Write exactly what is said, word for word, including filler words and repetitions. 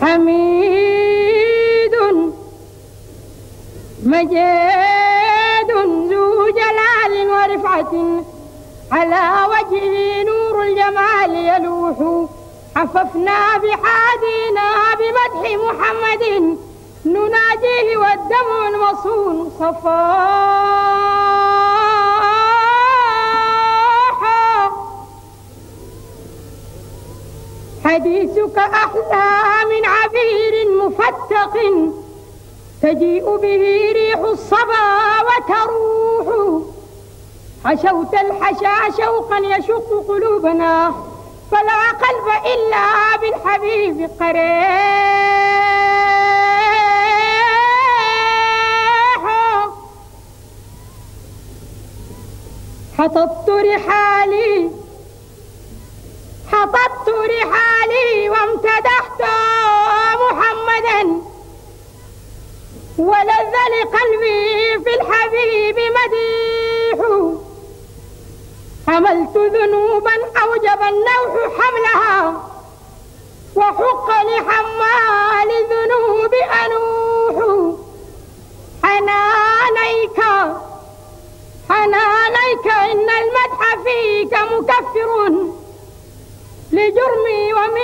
حميد مجيد ذو جلال ورفعة على وجهه نور الجمال يلوح حففنا بحادينا بمدح محمد نناجيه والدمع المصون صفاحا حديثك أحلى من عبير مفتق تجيء به ريح الصبا وتروح حشوت الحشا شوقا يشق قلوبنا فلا قلب إلا بالحبيب قريح حطبت رحالي حطبت رحالي وامتدحت محمدا ولذ لقلبي في الحبيب مديح حملت ذنوبا أوجب النوح حملها وحق لحمال الذنوب أنوح حنانيك حنانيك إن المدح فيك مكفر لجرمي ومن